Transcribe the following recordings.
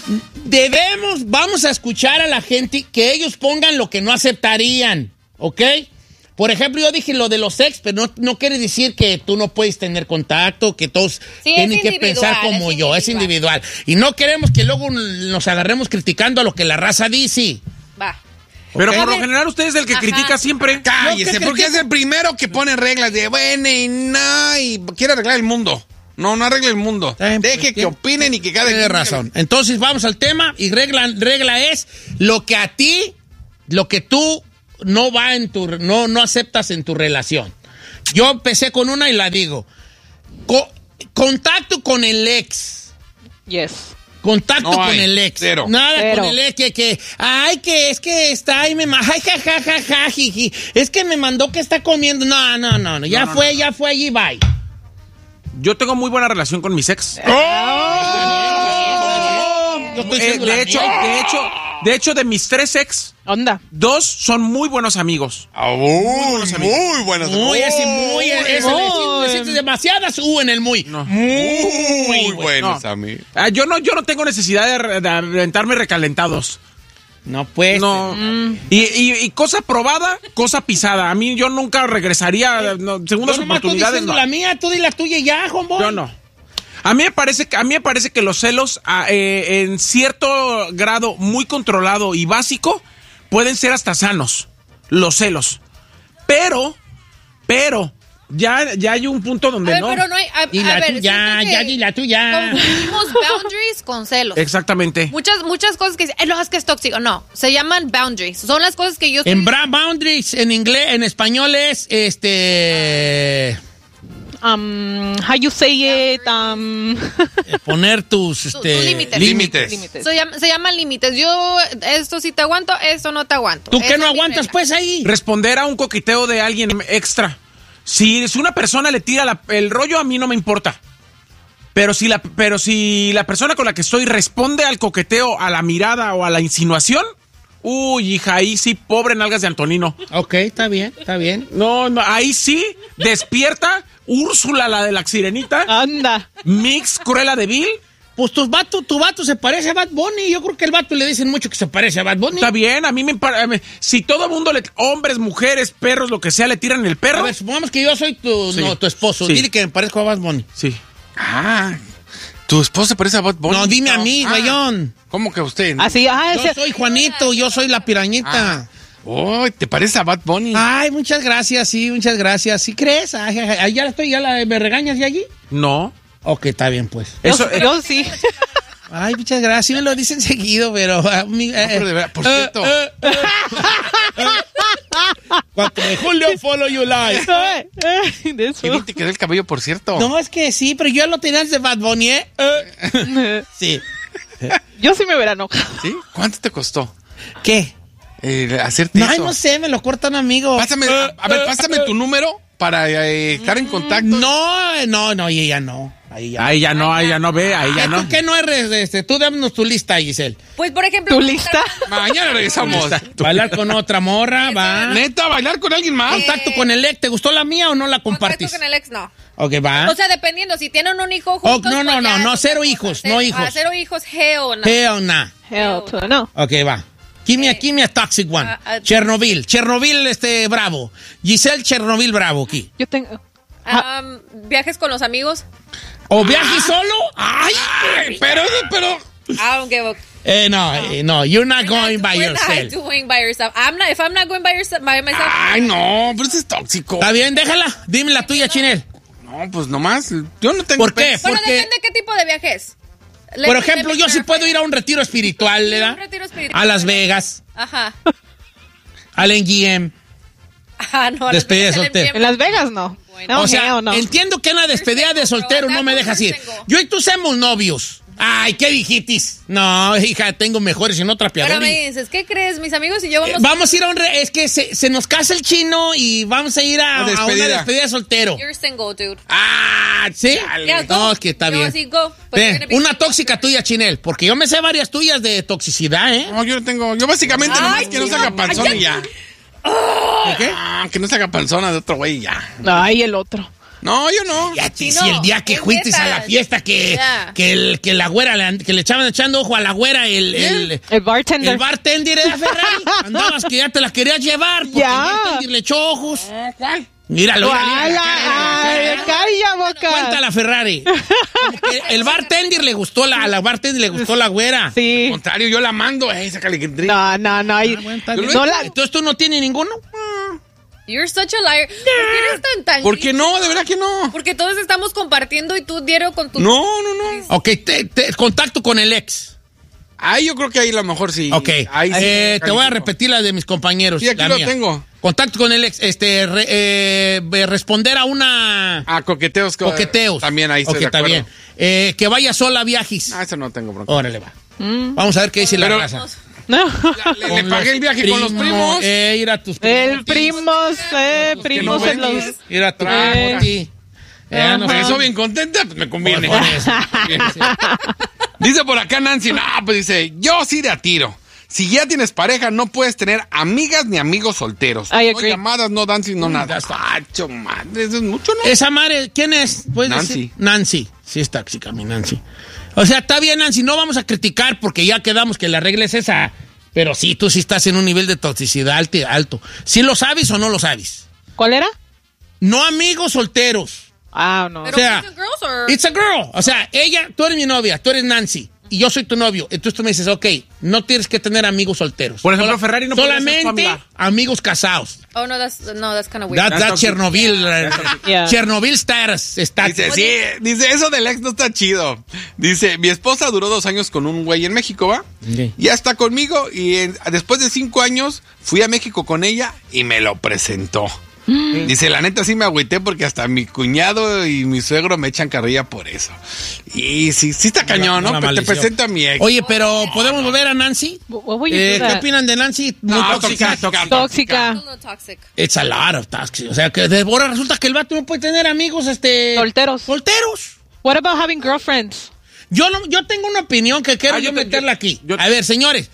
vamos a escuchar a la gente que ellos pongan lo que no aceptarían, ¿ok? Por ejemplo, yo dije lo de los ex, pero no quiere decir que tú no puedes tener contacto, que todos tienen que pensar como yo, es individual. Y no queremos que luego nos agarremos criticando a lo que la raza dice. Va. Pero por lo general usted es el que critica siempre. Cállese, porque es el primero que pone reglas de bueno y no, y quiere arreglar el mundo. No arregle el mundo. Deje que opinen y que cada quien tiene razón. Entonces vamos al tema y regla es lo que tú no va en no aceptas en tu relación. Yo empecé con una y la digo. Contacto con el ex. Yes. Contacto con el ex. Cero. Nada con el ex que es que está ahí jiji. Es que me mandó que está comiendo. No. Ya fue allí, bye. Yo tengo muy buena relación con mis ex. De hecho, de mis 3 ex, Onda. 2 son muy buenos amigos. Muy buenos. Demasiadas en el muy. No. Muy buenos No. amigos. Yo no tengo necesidad de reventarme recalentados. No, pues. No. Y cosa probada, cosa pisada. A mí yo nunca regresaría segundas oportunidades. No. La mía, tú di la tuya ya, homeboy. Yo no. A mí me parece que los celos, en cierto grado muy controlado y básico, pueden ser hasta sanos. Los celos. Pero, ya hay un punto donde no. Pero no hay. Y la tuya. Confundimos boundaries con celos. Exactamente. Muchas cosas que dicen, no, es que es tóxico. No, se llaman boundaries. Son las cosas que yo... Boundaries en inglés, en español es how you say it, poner tus límites. Se llaman límites. Yo, esto sí te aguanto, esto no te aguanto. ¿Tú qué no aguantas, pues, ahí? Responder a un coqueteo de alguien extra. Si una persona le tira el rollo, a mí no me importa. Pero si la persona con la que estoy responde al coqueteo, a la mirada o a la insinuación, uy, hija, ahí sí, pobre nalgas de Antonino. Ok, está bien. No, ahí sí, despierta Úrsula, la de la sirenita. Anda. Mix, Cruella de Vil. Pues tu vato se parece a Bad Bunny. Yo creo que el vato le dicen mucho que se parece a Bad Bunny. Está bien, a mí si todo mundo, hombres, mujeres, perros, lo que sea, le tiran el perro. A ver, supongamos que yo soy tu esposo. Sí. Dile que me parezco a Bad Bunny. Sí. ¿Tu esposo se parece a Bad Bunny? No, dime a mí, güeyón. ¿Cómo que usted? Así, Yo soy Juanito, yo soy la pirañita. Oh, ¿te parece a Bad Bunny? Ay, muchas gracias, sí, muchas gracias. ¿Sí crees? Ay, ¿me regañas de allí? No. Ok, está bien, pues. Yo sí. Ay, muchas gracias. Sí me lo dicen seguido, pero... pero de verdad, por cierto. 4 de julio, follow you live. ¿Qué bien te quedó el cabello, por cierto? No, es que sí, pero yo lo tenía de Bad Bunny, ¿eh? Sí. Yo sí me hubiera enojado. ¿Sí? ¿Cuánto te costó? ¿Qué? Hacerte eso. Ay, no sé, me lo cortan, amigo. Pásame tu número para estar en contacto. No, y ella no. Ahí ya no, ve, ahí ya no. ¿Por qué no eres tú dámonos tu lista, Giselle? Pues, por ejemplo... ¿Tu lista? Mañana regresamos. Bailar con otra morra, va. ¿Neta, bailar con alguien más? Contacto con el ex. ¿Te gustó la mía o no la compartís? Contacto con el ex, no. Ok, va. O sea, dependiendo, si tienen un hijo juntos... No, 0 hijos, no hijos. 0 hijos, hell no. Hell no. Hell to no. Ok, va. Give me a toxic one. Chernobyl, bravo. Giselle Chernobyl, bravo, aquí. Yo tengo... Viajes con los amigos. ¿O viaje solo? Ay, pero... I don't give a... No, you're not going by We're yourself. not doing by yourself. If I'm not going by myself... Ay, no, pero eso es tóxico. Está bien, déjala. Dime la tuya, Chinel. No, pues nomás, yo no tengo... ¿Por qué? Bueno, Porque, depende de qué tipo de viajes. por ejemplo, yo sí puedo ir a un retiro espiritual, ¿verdad? Un retiro espiritual. A Las Vegas, Ajá. al NGM. No. Despedida de soltero. En Las Vegas no. No, O sea, no. entiendo que en la despedida de soltero no me dejas ir. Yo y tú somos novios. Ay, ¿qué dijitis? No, hija, tengo mejores en otra Pero piadora. me dices, ¿qué crees? Mis amigos y yo Vamos a ir a es que se nos casa el chino y vamos a ir a una despedida de soltero. You're single, dude. ¿Sí? Yeah, go. No, es que está Yo bien. así, go. But you're gonna be Una single. tóxica tuya, Chinel, porque yo me sé varias tuyas de toxicidad, ¿eh? No, yo no tengo... Yo básicamente nomás que no se haga panzón y ya. ¿De qué? Que no se haga panzona de otro güey y ya. Ay, el otro. No, yo no. Ya te Sí, si no, el día que es fuiste neta. a la fiesta que la güera, que le echaban echando ojo a la güera, el bartender. el bartender era Ferrari. Andabas que ya te la querías llevar porque Ya. el bartender le echó ojos. ¿Cuál? Míralo, ¡Ay, calla, boca! Cuenta la Ferrari. Como que el bartender le gustó a la bartender le gustó la güera. Sí. Al contrario, yo la mando. Esa caliquetrina. No. Bueno, está bien. No la- Entonces tú no tienes ninguno. You're such a liar. ¿Por qué eres tan ¿Por qué no? De verdad que no. Porque todos estamos compartiendo y tú dieron con tu... No. Ok, contacto con el ex. Ahí yo creo que ahí a lo mejor sí. Ok, Ahí sí te voy a repetir la de mis compañeros. Sí, aquí la lo mía. tengo. Contacto con el ex, responder a una... Coqueteos. Coqueteos. También ahí estoy Ok, de está acuerdo. bien. Que vaya sola a viajes. Eso no tengo bronca. Órale, va. Vamos a ver qué dice la Pero- raza. No. Le pagué el viaje con los primos. Ir a tus primos. El primos no en los... vendes. Ir a tu Ajá. sí. No Por sé. eso bien contenta, pues me conviene. Por eso. Dice por acá Nancy, no, pues dice, yo sí de a tiro. Si ya tienes pareja, no puedes tener amigas ni amigos solteros. I No agree. llamadas, no dancing, no nada. Pacho, madre, eso es mucho, ¿no? Esa madre, ¿quién es? ¿Puedes Nancy. decir? Nancy. Sí, es tóxica, mi Nancy. O sea, está bien, Nancy, no vamos a criticar porque ya quedamos que la regla es esa. Pero sí, tú sí estás en un nivel de toxicidad alto. ¿Sí lo sabes o no lo sabes? ¿Cuál era? No amigos solteros. Ah, no. Pero O sea, boys and girls or... It's a girl. O sea, tú eres mi novia, tú eres Nancy. Y yo soy tu novio. Entonces tú me dices, ok, no tienes que tener amigos solteros. Por ejemplo, Ferrari no podría ser tu solamente amiga. amigos casados. Oh, no, that's kind of weird. That's Chernobyl. Yeah. Chernobyl stars. Dice, sí, dice, eso del ex no está chido. Dice, mi esposa duró 2 años con un güey en México, ¿va? Sí. Ya está conmigo y después de 5 años fui a México con ella y me lo presentó. Dice, la neta sí me agüité porque hasta mi cuñado y mi suegro me echan carrilla por eso. Y sí está cañón, ¿no? la Te maldición. presento a mi ex. Oye, pero ¿podemos volver a Nancy? What would you do ¿Qué that? opinan de Nancy? Muy No, tóxica. Tóxica. A little toxic. It's a lot of toxic. O sea, que ahora resulta que el vato no puede tener amigos, Solteros. solteros. What about having girlfriends? Yo tengo una opinión que quiero yo meterla aquí. yo- A ver, señores.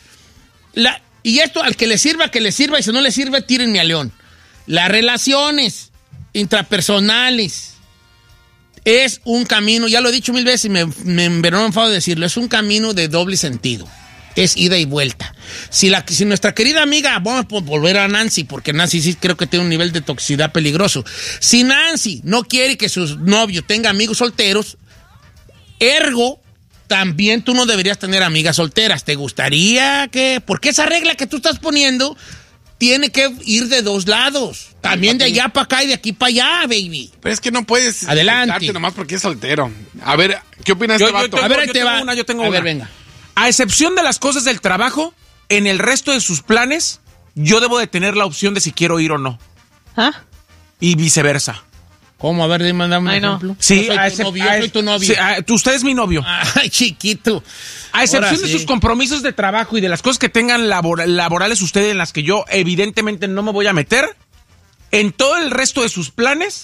Y esto, al que le sirva, y si no le sirve, tírenme a león. Las relaciones intrapersonales es un camino, ya lo he dicho 1000 veces y me enfado de decirlo, es un camino de doble sentido. Es ida y vuelta. Si nuestra querida amiga, vamos a volver a Nancy, porque Nancy sí creo que tiene un nivel de toxicidad peligroso. Si Nancy no quiere que su novio tenga amigos solteros, ergo, también tú no deberías tener amigas solteras. ¿Te gustaría que...? Porque esa regla que tú estás poniendo tiene que ir de 2 lados. También de allá para acá y de aquí para allá, baby. Pero es que no puedes Adelante. soltarte nomás porque es soltero. A ver, ¿qué opinas de Yo este vato? tengo- A ver, ahí yo te tengo va. una, yo tengo A ver, una. venga. A excepción de las cosas del trabajo, en el resto de sus planes, yo debo de tener la opción de si quiero ir o no. ¿Ah? Y viceversa. ¿Cómo? A ver, dime, dame un Ay, no. ejemplo. Sí, yo soy tu novio. Yo soy tu novio. Sí, usted es mi novio. Ay, chiquito. A excepción Ahora de sí. sus compromisos de trabajo y de las cosas que tengan laborales ustedes en las que yo evidentemente no me voy a meter, en todo el resto de sus planes,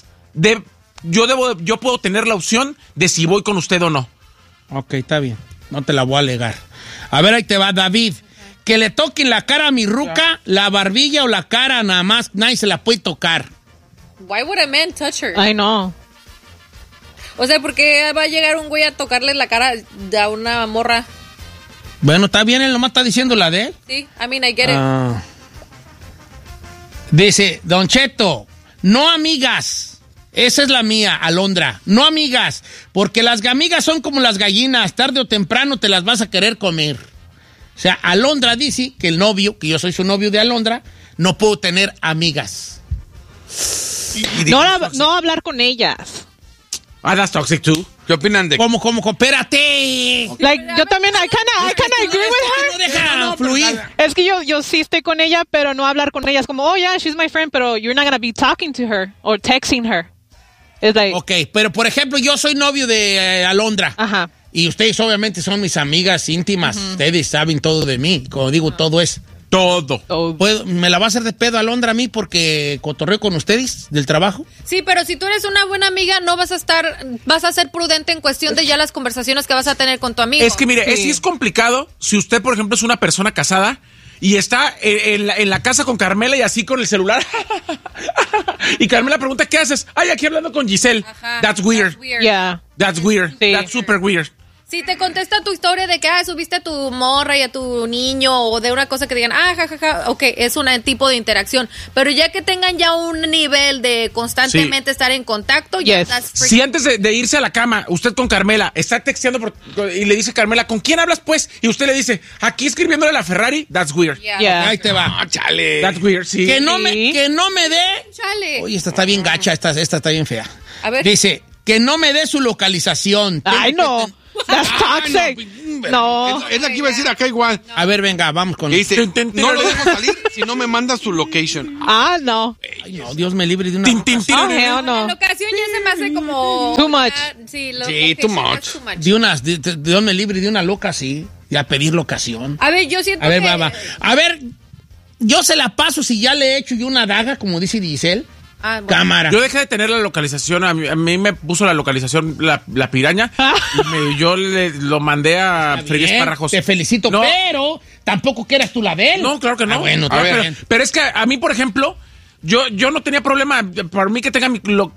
yo puedo tener la opción de si voy con usted o no. Ok, está bien. No te la voy a alegar. A ver, ahí te va, David. Que le toquen la cara a mi ruca, la barbilla o la cara nada más, nadie se la puede tocar. Why would a man touch her? Ay, no. O sea, ¿por qué va a llegar un güey a tocarle la cara a una morra? Bueno, está bien, él nomás está diciendo la de él. Sí, I mean, I get it. Ah. Dice, Don Cheto, no amigas. Esa es la mía, Alondra. No amigas, porque las amigas son como las gallinas, tarde o temprano te las vas a querer comer. O sea, Alondra dice que el novio, que yo soy su novio de Alondra, no puedo tener amigas. No hablar con ellas. Ah, that's toxic too. ¿Qué opinan de ¿Cómo? Espérate. Like, yo también, I kinda agree with No deja fluir. her. Es que yo sí estoy con ella, pero no hablar con ella. Es como, oh, yeah, she's my friend, pero you're not gonna be talking to her or texting her. It's like, Ok, pero por ejemplo, yo soy novio de Alondra. ajá. Y ustedes obviamente son mis amigas íntimas. Ustedes saben todo de mí. Como digo, todo es. Todo. Oh, ¿Me la va a hacer de pedo Alondra a mí porque cotorreo con ustedes del trabajo? Sí, pero si tú eres una buena amiga, no vas a ser prudente en cuestión de ya las conversaciones que vas a tener con tu amigo. Es que mire, Sí. sí es complicado si usted, por ejemplo, es una persona casada y está en la casa con Carmela y así con el celular. Y Carmela pregunta, ¿qué haces? Ay, aquí hablando con Giselle. Ajá. That's weird. Yeah. That's weird. Sí. That's super weird. Si te contesta tu historia de que subiste a tu morra y a tu niño o de una cosa que digan, jajaja, ok, es un tipo de interacción. Pero ya que tengan ya un nivel de constantemente estar en contacto, ya estás freaking. Si antes de irse a la cama, usted con Carmela está texteando y le dice Carmela, ¿con quién hablas pues? Y usted le dice, aquí escribiéndole a la Ferrari, that's weird. Yeah. Ahí te va. No, chale. That's weird, sí. Que no me dé. Chale. Oye, esta está bien gacha, esta está bien fea. A ver. Dice, que no me dé su localización. Ay, no. That's toxic. No. Es la que iba a decir acá igual. A ver, venga, vamos con... Que dice, no lo dejo salir si no me manda su location. No. Ay, no, Dios me libre de una... Oh, hell no. La locación ya se me hace como... Too much. Sí, too much. Dios me libre de una loca, sí. Y a pedir locación. A ver, yo siento A ver, que... va. A ver, yo se la paso si ya le he hecho yo una daga, como dice Giselle. Bueno. Cámara. Yo dejé de tener la localización, a mí me puso la localización la piraña y yo lo mandé a Freír Esparrajos. Te felicito, No. Pero tampoco que eras tú la de él. No, claro que no. Bueno, A ver, bien. pero es que a mí, por ejemplo, yo no tenía problema por mí que tenga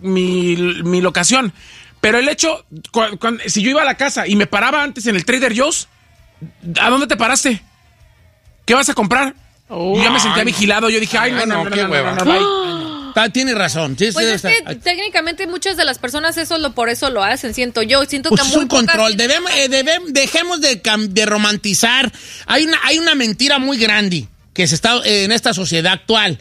mi locación, pero el hecho, si yo iba a la casa y me paraba antes en el Trader Joe's, ¿a dónde te paraste? ¿Qué vas a comprar? Yo ya me sentía vigilado, yo dije, no, qué hueva. bye. Tiene razón. Sí, Pues sí, es que técnicamente muchas de las personas por eso lo hacen, siento yo. Siento pues que es muy un control. pocas- Dejemos de romantizar. Hay una mentira muy grande que se está en esta sociedad actual.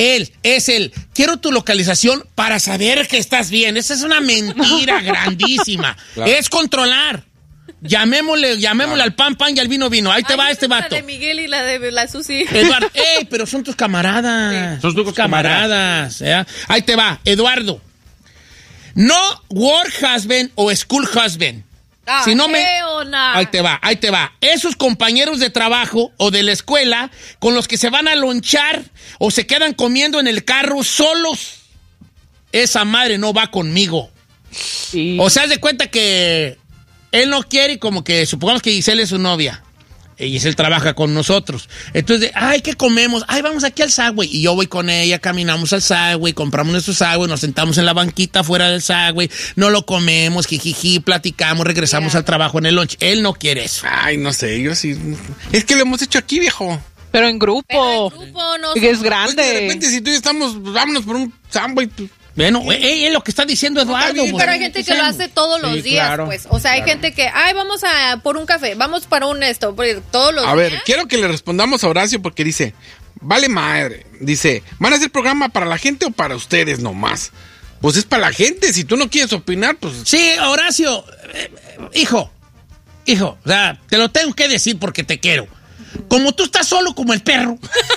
Quiero tu localización para saber que estás bien. Esa es una mentira grandísima. Claro. Es controlar. Llamémosle al pan y al vino. Ahí te Ay, va esa este es vato. La de Miguel y la de la Susi. Eduardo, pero son tus camaradas. Sí. Son tus camaradas. ¿eh? Ahí te va, Eduardo. No work husband o school husband. Si no Ahí te va. Esos compañeros de trabajo o de la escuela con los que se van a lonchar o se quedan comiendo en el carro solos. Esa madre no va conmigo. Sí. O sea, haz de cuenta que él no quiere, como que supongamos que Giselle es su novia. Y Giselle trabaja con nosotros. Entonces, ¿qué comemos? Vamos aquí al Subway. Y yo voy con ella, caminamos al Subway, compramos nuestro Subway, nos sentamos en la banquita fuera del Subway, no lo comemos, jijiji, platicamos, regresamos al trabajo en el lunch. Él no quiere eso. Ay, no sé, yo sí. Es que lo hemos hecho aquí, viejo. Pero en grupo. No Que es sé. grande. Pues de repente, si tú y yo estamos, vámonos por un Subway. Bueno, es lo que está diciendo Eduardo. Sí, pero hay gente que lo hace todos los días, claro, pues. O sea, hay gente que, vamos por un café, vamos para un todos los días. A ver, quiero que le respondamos a Horacio porque dice, vale madre. Dice, ¿van a hacer programa para la gente o para ustedes nomás? Pues es para la gente, si tú no quieres opinar, pues... Sí, Horacio, hijo, o sea, te lo tengo que decir porque te quiero. Como tú estás solo como el perro,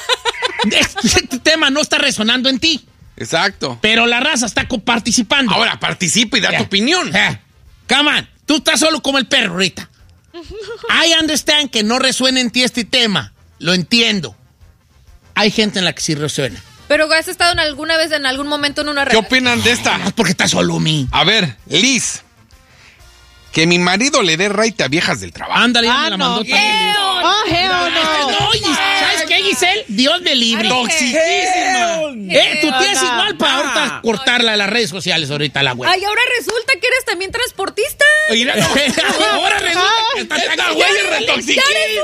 este tema no está resonando en ti. Exacto. Pero la raza está participando. Ahora participa y da tu opinión. Come on, tú estás solo como el perro ahorita. I understand que no resuena en ti este tema. Lo entiendo. Hay gente en la que sí resuena. Pero ¿has estado alguna vez en algún momento en una ¿Qué relación? opinan de esta? Es porque estás solo, mi. A ver, Liz. Que mi marido le dé raite a viejas del trabajo. Ándale, ya me la no. mandó también. Oh, hell no. Oye, ¿sabes qué, Giselle? Dios me libre. Toxiquísima. Tú tienes no. igual para ahorita cortarla de las redes sociales ahorita la web. Ay, ahora resulta que eres también transportista. Ahora resulta que esta güey es retoxiquísima.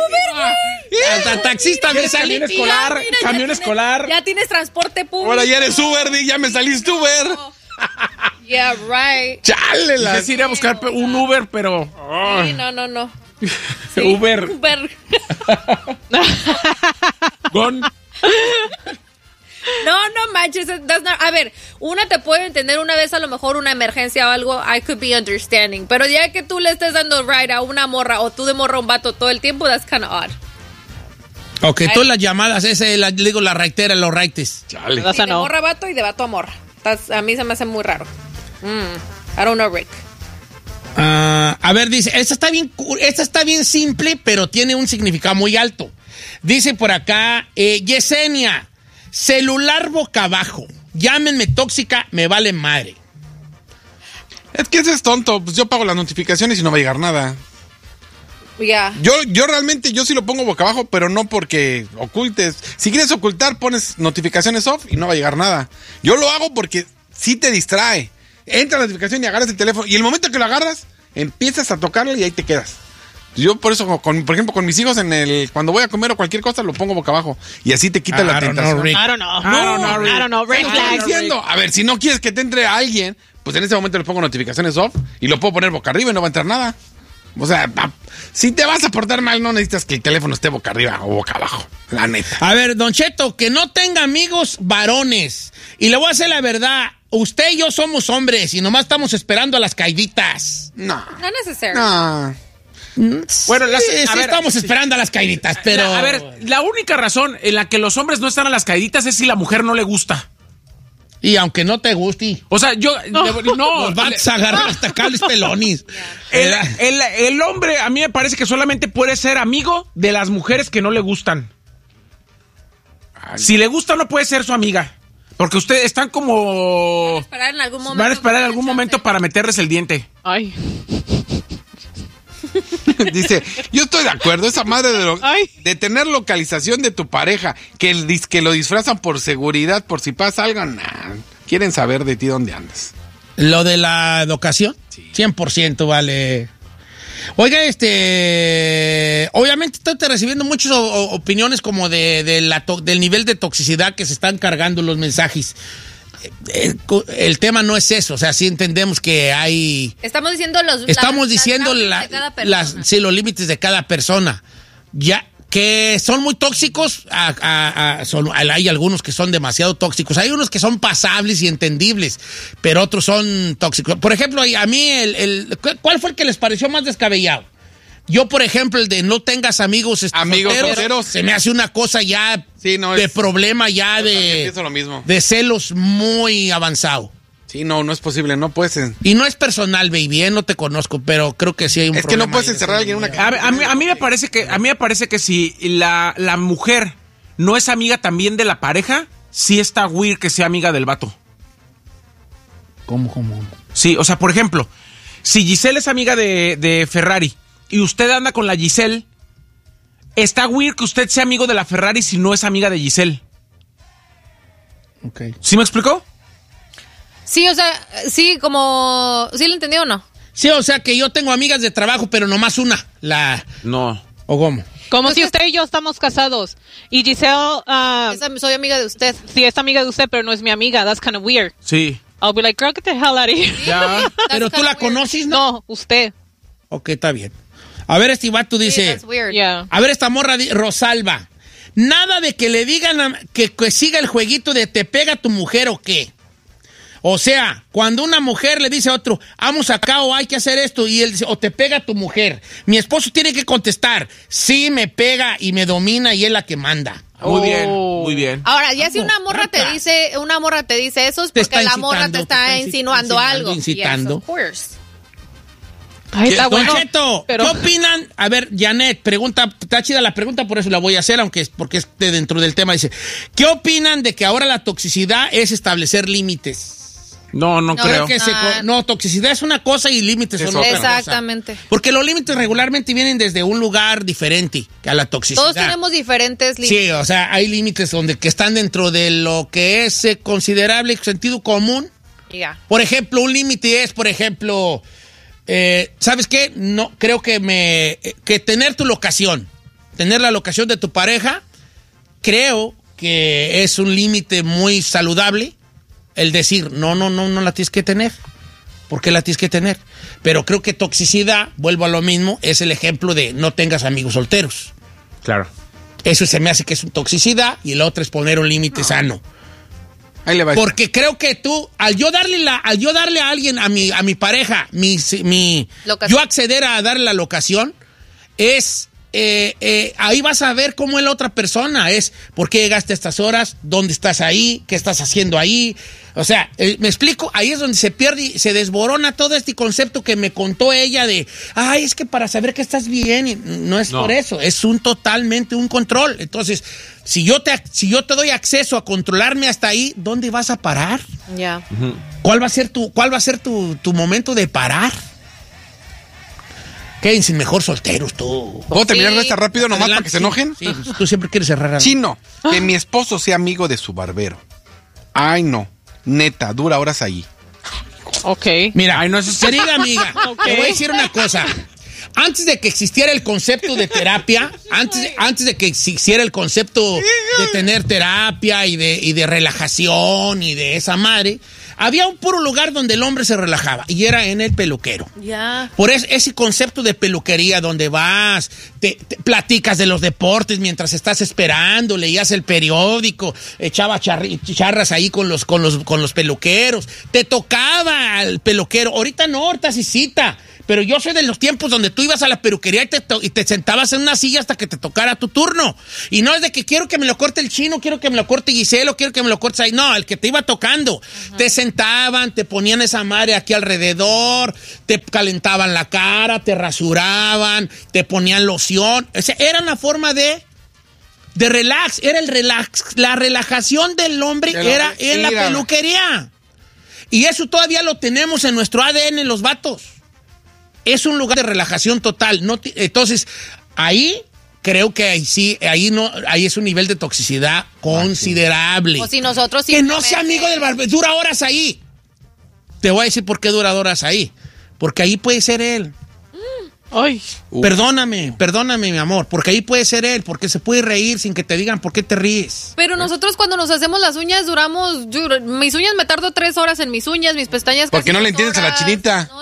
Hasta taxista me salí. Camión escolar. Ya tienes transporte público. Ahora ya eres Uber, ya me saliste Uber. Yeah, right. Chale, Quise ir a buscar un Uber, pero... Sí, no. Sí, Uber. No Gone. manches. A ver, una te puede entender una vez a lo mejor una emergencia o algo, I could be understanding. Pero ya que tú le estés dando ride a una morra o tú de morra a un vato todo el tiempo, that's kind of odd. Ok, tú las llamadas, digo la raitera, los raites. Chale. O sea, De no. morra a vato y de vato a morra. A mí se me hace muy raro. I don't know, Rick. A ver, dice, esta está bien simple, pero tiene un significado muy alto. Dice por acá, Yesenia, celular boca abajo. Llámenme tóxica, me vale madre. Es que ese es tonto. Pues yo pago las notificaciones y no va a llegar nada. Ya. Yo realmente, yo sí lo pongo boca abajo, pero no porque ocultes. Si quieres ocultar, pones notificaciones off y no va a llegar nada. Yo lo hago porque sí te distrae. Entra la notificación y agarras el teléfono. Y el momento que lo agarras, empiezas a tocarlo y ahí te quedas. Yo por eso, por ejemplo, con mis hijos, cuando voy a comer o cualquier cosa, lo pongo boca abajo. Y así te quita la tentación. I don't know. Red flag. Diciendo, a ver, si no quieres que te entre alguien, pues en ese momento le pongo notificaciones off y lo puedo poner boca arriba y no va a entrar nada. O sea, si te vas a portar mal, no necesitas que el teléfono esté boca arriba o boca abajo. La neta. A ver, Don Cheto, que no tenga amigos varones. Y le voy a hacer la verdad. Usted y yo somos hombres y nomás estamos esperando a las caiditas. No. Not necessary. No. Bueno, estamos esperando a las caiditas, pero... A ver, la única razón en la que los hombres no están a las caíditas es si la mujer no le gusta. Y aunque no te guste. O sea, no. Los vas a agarrar hasta cables pelonis. El hombre, a mí me parece que solamente puede ser amigo de las mujeres que no le gustan. Si le gusta, no puede ser su amiga. Porque ustedes están como... Van a esperar en algún momento para meterles el diente. Ay. Dice, yo estoy de acuerdo, esa madre de tener localización de tu pareja, que lo disfrazan por seguridad, por si pasa algo, quieren saber de ti dónde andas. ¿Lo de la locación? Sí. 100% vale. Oiga, obviamente estoy recibiendo muchas opiniones como del nivel de toxicidad que se están cargando los mensajes. El tema no es eso, o sea, sí entendemos que hay... Estamos diciendo los límites de cada persona. Ya que son muy tóxicos, hay algunos que son demasiado tóxicos, hay unos que son pasables y entendibles, pero otros son tóxicos. Por ejemplo, a mí, ¿cuál fue el que les pareció más descabellado? Yo, por ejemplo, el de no tengas amigos solteros, se me hace una cosa ya de problema, ya de celos muy avanzado. Sí, no es posible, no puedes. Y no es personal, baby, no te conozco, pero creo que sí hay un problema. Es que no puedes encerrar a alguien en una casa. A mí me parece que si la mujer no es amiga también de la pareja, sí está weird que sea amiga del vato. ¿Cómo? Sí, o sea, por ejemplo, si Giselle es amiga de Ferrari y usted anda con la Giselle, está weird que usted sea amigo de la Ferrari si no es amiga de Giselle. Okay. ¿Sí me explicó? Sí, o sea, sí, como... ¿Sí lo entendí o no? Sí, o sea, que yo tengo amigas de trabajo, pero nomás una. No. ¿O cómo? Como si usted y yo estamos casados. Y Giselle... soy amiga de usted. Sí, es amiga de usted, pero no es mi amiga. That's kind of weird. Sí. I'll be like, girl, get the hell out of here. Ya. ¿Pero tú la conoces, no? No, usted. Ok, está bien. A ver, este vato dice... That's weird. Yeah. A ver, esta morra, Rosalba. Nada de que le digan que siga el jueguito de te pega tu mujer o qué. O sea, cuando una mujer le dice a otro, vamos acá o hay que hacer esto, y él dice, o te pega tu mujer. Mi esposo tiene que contestar, sí, me pega y me domina y es la que manda. Muy bien. Ahora, ya si una morra te dice eso es porque la morra te está insinuando algo. Incitando. Yes, of course. Ay, está bueno. Don Cheto, ¿qué opinan? A ver, Janet, pregunta, está chida la pregunta, por eso la voy a hacer, porque es dentro del tema. Dice, ¿qué opinan de que ahora la toxicidad es establecer límites? No creo. Toxicidad es una cosa y límites son otra cosa. Exactamente. Porque los límites regularmente vienen desde un lugar diferente que a la toxicidad. Todos tenemos diferentes límites. Sí, o sea, hay límites que están dentro de lo que es considerable sentido común. Yeah. Por ejemplo, un límite es, ¿sabes qué? No, creo que tener tu locación, tener la locación de tu pareja, creo que es un límite muy saludable. El decir, no la tienes que tener. ¿Por qué la tienes que tener? Pero creo que toxicidad, vuelvo a lo mismo, es el ejemplo de no tengas amigos solteros. Claro. Eso se me hace que es una toxicidad y el otro es poner un límite sano. Ahí le va. Porque creo que tú, al yo darle a alguien, a mi pareja, yo acceder a darle la locación, es... ahí vas a ver cómo es la otra persona, es por qué llegaste a estas horas, dónde estás ahí, qué estás haciendo ahí. O sea, me explico, ahí es donde se pierde y se desborona todo este concepto que me contó ella de, es que para saber que estás bien, y no es por eso, es totalmente un control. Entonces, si yo te doy acceso a controlarme hasta ahí, ¿dónde vas a parar? Ya. ¿Cuál va a ser tu momento de parar? Quédense mejor solteros, tú. ¿Puedo terminar esta rápido nomás Adelante, para que se enojen? Sí, tú siempre quieres cerrar algo. Chino, que mi esposo sea amigo de su barbero. Ay, no. Neta, dura horas ahí. Ok. Mira, querida amiga, te voy a decir una cosa. Antes de que existiera el concepto de terapia, antes de que existiera el concepto de tener terapia y de relajación y de esa madre, había un puro lugar donde el hombre se relajaba y era en el peluquero. Ya. Por ese concepto de peluquería donde vas, te platicas de los deportes mientras estás esperando, leías el periódico, echaba charras ahí con los peluqueros, te tocaba el peluquero. Ahorita no, ahorita sí cita. Pero yo soy de los tiempos donde tú ibas a la peluquería y te sentabas en una silla hasta que te tocara tu turno. Y no es de que quiero que me lo corte el Chino, quiero que me lo corte Giselo, quiero que me lo cortes ahí. No, el que te iba tocando. Uh-huh. Te sentaban, te ponían esa madre aquí alrededor, te calentaban la cara, te rasuraban, te ponían loción. O sea, era una forma de relax. Era el relax. La relajación del hombre era en la peluquería. Y eso todavía lo tenemos en nuestro ADN, los vatos. Es un lugar de relajación total. Entonces, ahí creo que ahí es un nivel de toxicidad considerable. O si nosotros que no sea amigo del barbero. Dura horas ahí. Te voy a decir por qué dura horas ahí. Porque ahí puede ser él. Ay. Perdóname, mi amor, porque ahí puede ser él, porque se puede reír sin que te digan por qué te ríes. Pero nosotros cuando nos hacemos las uñas mis uñas me tardo 3 horas en mis uñas, mis pestañas. ¿Por qué no le entiendes a la chinita?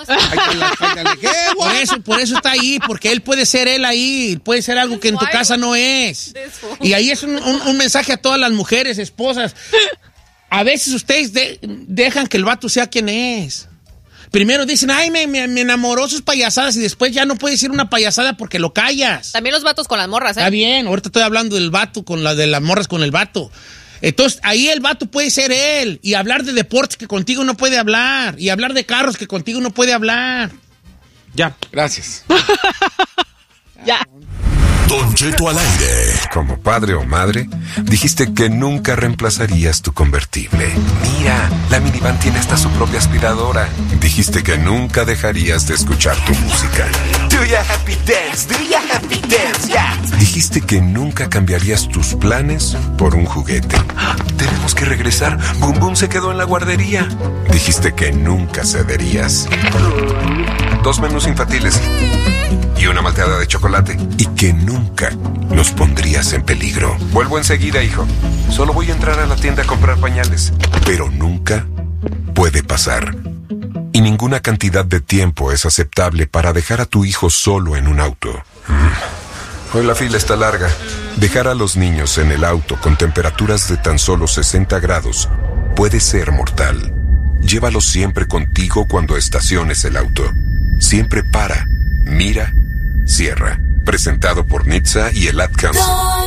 No, por eso está ahí, porque él puede ser él ahí, puede ser algo que en tu casa no es. Y ahí es un mensaje a todas las mujeres, esposas. A veces ustedes dejan que el vato sea quien es. Primero dicen, ay, me enamoró sus payasadas, y después ya no puedes decir una payasada porque lo callas. También los vatos con las morras, ¿eh? Está bien, ahorita estoy hablando del vato, de las morras con el vato. Entonces, ahí el vato puede ser él, y hablar de deportes que contigo no puede hablar, y hablar de carros que contigo no puede hablar. Ya, gracias. Ya. Don Cheto al aire. Como padre o madre, dijiste que nunca reemplazarías tu convertible. Mira, la minivan tiene hasta su propia aspiradora. Dijiste que nunca dejarías de escuchar tu música. Do ya happy dance, yeah. Dijiste que nunca cambiarías tus planes por un juguete. Tenemos que regresar. Boom Boom se quedó en la guardería. Dijiste que nunca cederías. 2 menús infantiles y una malteada de chocolate. Y que nunca nos pondrías en peligro. Vuelvo enseguida, hijo. Solo voy a entrar a la tienda a comprar pañales. Pero nunca puede pasar. Y ninguna cantidad de tiempo es aceptable para dejar a tu hijo solo en un auto. Hoy la fila está larga. Dejar a los niños en el auto con temperaturas de tan solo 60 grados puede ser mortal. Llévalos siempre contigo cuando estaciones el auto. Siempre para, mira, cierra. Presentado por NHTSA y el Ad Council.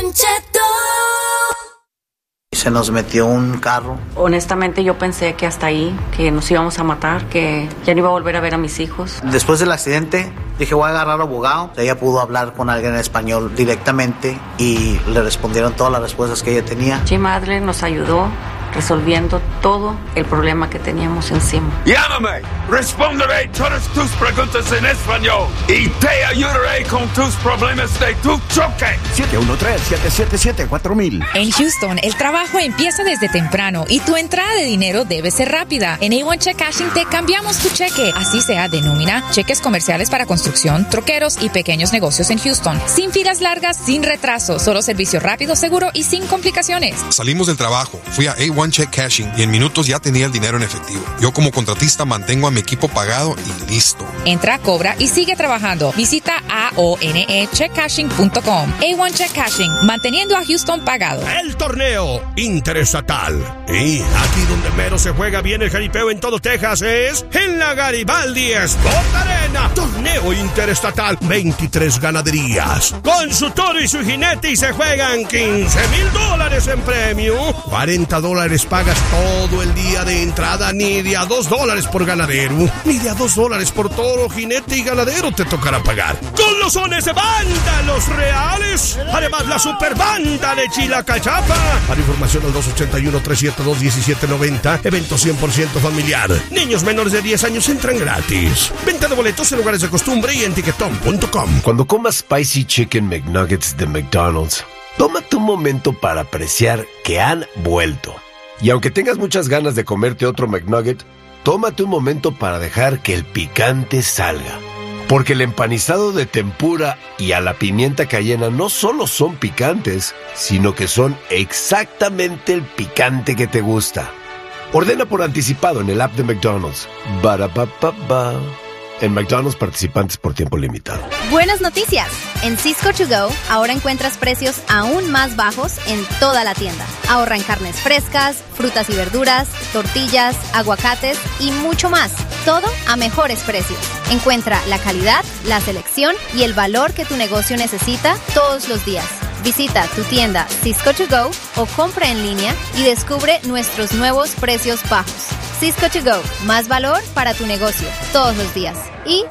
Se nos metió un carro. Honestamente yo pensé que hasta ahí, que nos íbamos a matar, que ya no iba a volver a ver a mis hijos. Después del accidente dije voy a agarrar abogado. Ella pudo hablar con alguien en español directamente y le respondieron todas las respuestas que ella tenía. Jim Adler nos ayudó resolviendo todo el problema que teníamos encima. Llámame, responderé todas tus preguntas en español y te ayudaré con tus problemas de tu choque. 713-777-4000. En Houston, el trabajo empieza desde temprano y tu entrada de dinero debe ser rápida. En A1 Check Cashing te cambiamos tu cheque, así sea de nómina, cheques comerciales para construcción, troqueros y pequeños negocios en Houston. Sin filas largas, sin retraso, solo servicio rápido, seguro y sin complicaciones. Salimos del trabajo, fui a A1 Check Cashing y en minutos ya tenía el dinero en efectivo. Yo como contratista mantengo a mi equipo pagado y listo. Entra, cobra y sigue trabajando. Visita aonecheckcashing.com. A1 Check Cashing, manteniendo a Houston pagado. El torneo interestatal. Y aquí donde mero se juega bien el jaripeo en todo Texas es en la Garibaldi Sport Arena. Torneo interestatal, 23 ganaderías. Con su toro y su jinete y se juegan $15,000 en premio. $40 pagas todo el día de entrada, ni de a $2 por ganadero, ni de a $2 por toro, jinete y ganadero te tocará pagar. Con los sones de banda, los reales Plus. Además, la super banda de Chila Cachapa. Para información al 281-372-1790. Evento 100% familiar. Niños menores de 10 años entran gratis. Venta de boletos en lugares de costumbre y en Tiquetón.com. Cuando comas Spicy Chicken McNuggets de McDonald's, tómate un momento para apreciar que han vuelto. Y aunque tengas muchas ganas de comerte otro McNugget, tómate un momento para dejar que el picante salga. Porque el empanizado de tempura y a la pimienta cayena no solo son picantes, sino que son exactamente el picante que te gusta. Ordena por anticipado en el app de McDonald's. Ba-da-ba-ba-ba. En McDonald's, participantes por tiempo limitado. Buenas noticias. En Sysco To Go ahora encuentras precios aún más bajos en toda la tienda. Ahorra en carnes frescas, frutas y verduras, tortillas, aguacates y mucho más. Todo a mejores precios. Encuentra la calidad, la selección y el valor que tu negocio necesita todos los días. Visita tu tienda Sysco To Go o compra en línea y descubre nuestros nuevos precios bajos. Sysco To Go, más valor para tu negocio todos los días. Y